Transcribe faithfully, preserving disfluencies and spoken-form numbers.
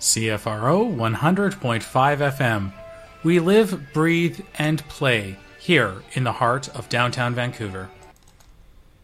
C F R O one hundred point five F M. We live, breathe, and play here in the heart of downtown Vancouver.